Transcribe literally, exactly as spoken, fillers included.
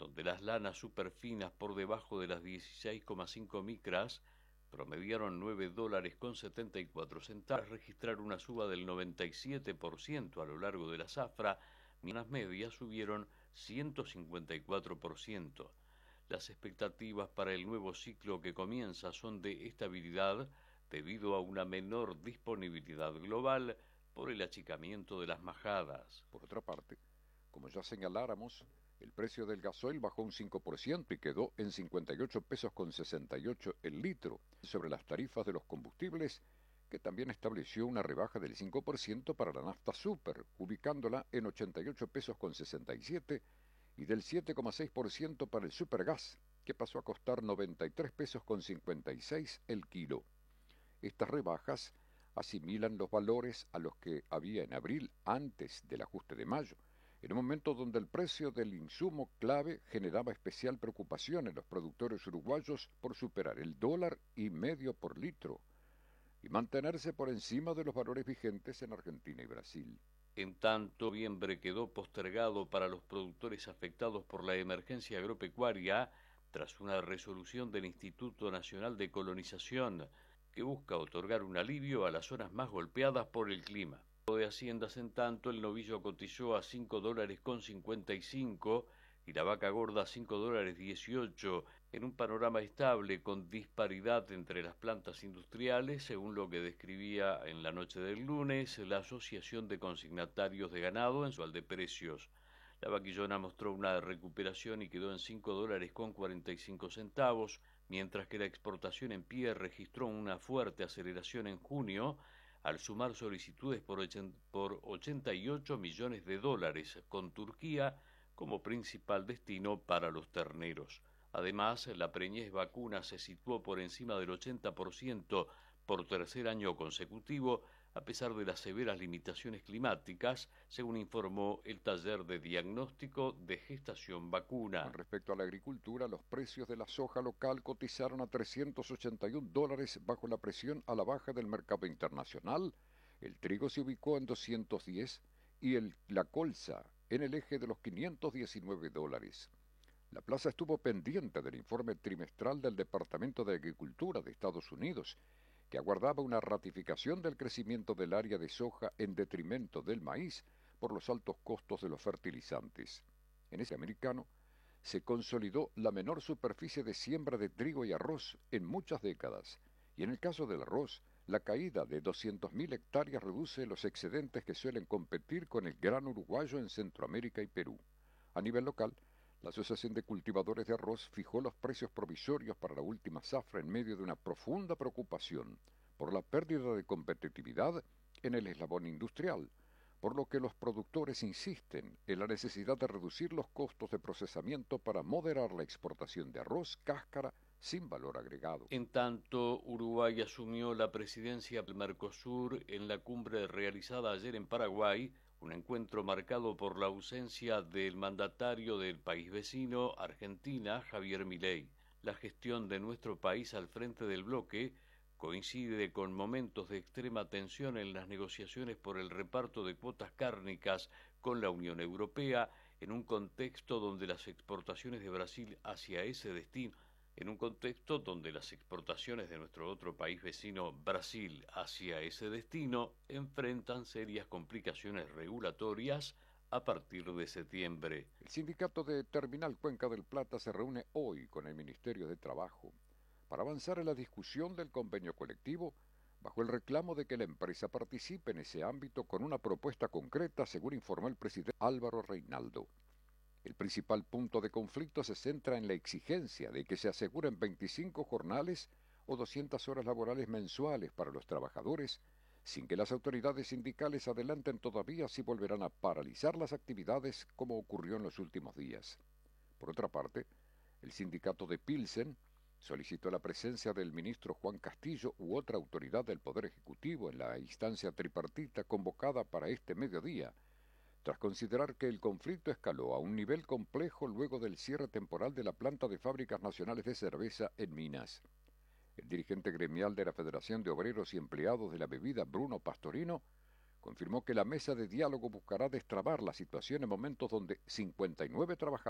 donde las lanas superfinas por debajo de las dieciséis coma cinco micras promediaron nueve dólares con setenta y cuatro centavos, registrar una suba del noventa y siete por ciento a lo largo de la zafra, mientras las medias subieron ciento cincuenta y cuatro por ciento. Las expectativas para el nuevo ciclo que comienza son de estabilidad debido a una menor disponibilidad global por el achicamiento de las majadas. Por otra parte, como ya señaláramos, el precio del gasoil bajó un cinco por ciento y quedó en cincuenta y ocho pesos con sesenta y ocho el litro. Sobre las tarifas de los combustibles, que también estableció una rebaja del cinco por ciento para la nafta super, ubicándola en ochenta y ocho pesos con sesenta y siete, y del siete coma seis por ciento para el supergas, que pasó a costar noventa y tres pesos con cincuenta y seis el kilo. Estas rebajas asimilan los valores a los que había en abril antes del ajuste de mayo, en un momento donde el precio del insumo clave generaba especial preocupación en los productores uruguayos por superar el dólar y medio por litro y mantenerse por encima de los valores vigentes en Argentina y Brasil. En tanto, noviembre quedó postergado para los productores afectados por la emergencia agropecuaria tras una resolución del Instituto Nacional de Colonización que busca otorgar un alivio a las zonas más golpeadas por el clima. De Haciendas, en tanto, el novillo cotizó a cinco dólares con cincuenta y cinco y la vaca gorda a cinco dólares dieciocho, en un panorama estable con disparidad entre las plantas industriales, según lo que describía en la noche del lunes la Asociación de Consignatarios de Ganado en su al de precios. La vaquillona mostró una recuperación y quedó en cinco dólares con cuarenta y cinco centavos, mientras que la exportación en pie registró una fuerte aceleración en junio, al sumar solicitudes por ochenta y ocho millones de dólares, con Turquía como principal destino para los terneros. Además, la preñez vacuna se situó por encima del ochenta por ciento por tercer año consecutivo, a pesar de las severas limitaciones climáticas, según informó el taller de diagnóstico de gestación vacuna. Con respecto a la agricultura, los precios de la soja local cotizaron a trescientos ochenta y un dólares bajo la presión a la baja del mercado internacional. El trigo se ubicó en doscientos diez y el, la colza en el eje de los quinientos diecinueve dólares. La plaza estuvo pendiente del informe trimestral del Departamento de Agricultura de Estados Unidos, que aguardaba una ratificación del crecimiento del área de soja en detrimento del maíz por los altos costos de los fertilizantes. En ese americano, se consolidó la menor superficie de siembra de trigo y arroz en muchas décadas, y en el caso del arroz, la caída de doscientas mil hectáreas reduce los excedentes que suelen competir con el grano uruguayo en Centroamérica y Perú. A nivel local, la Asociación de Cultivadores de Arroz fijó los precios provisorios para la última zafra en medio de una profunda preocupación por la pérdida de competitividad en el eslabón industrial, por lo que los productores insisten en la necesidad de reducir los costos de procesamiento para moderar la exportación de arroz cáscara sin valor agregado. En tanto, Uruguay asumió la presidencia del Mercosur en la cumbre realizada ayer en Paraguay, un encuentro marcado por la ausencia del mandatario del país vecino, Argentina, Javier Milei. La gestión de nuestro país al frente del bloque coincide con momentos de extrema tensión en las negociaciones por el reparto de cuotas cárnicas con la Unión Europea, en un contexto donde las exportaciones de Brasil hacia ese destino En un contexto donde las exportaciones de nuestro otro país vecino, Brasil, hacia ese destino, enfrentan serias complicaciones regulatorias a partir de septiembre. El sindicato de Terminal Cuenca del Plata se reúne hoy con el Ministerio de Trabajo para avanzar en la discusión del convenio colectivo bajo el reclamo de que la empresa participe en ese ámbito con una propuesta concreta, según informó el presidente Álvaro Reinaldo. El principal punto de conflicto se centra en la exigencia de que se aseguren veinticinco jornales o doscientas horas laborales mensuales para los trabajadores, sin que las autoridades sindicales adelanten todavía si volverán a paralizar las actividades como ocurrió en los últimos días. Por otra parte, el sindicato de Pilsen solicitó la presencia del ministro Juan Castillo u otra autoridad del Poder Ejecutivo en la instancia tripartita convocada para este mediodía, tras considerar que el conflicto escaló a un nivel complejo luego del cierre temporal de la planta de Fábricas Nacionales de Cerveza en Minas. El dirigente gremial de la Federación de Obreros y Empleados de la Bebida, Bruno Pastorino, confirmó que la mesa de diálogo buscará destrabar la situación en momentos donde cincuenta y nueve trabajadores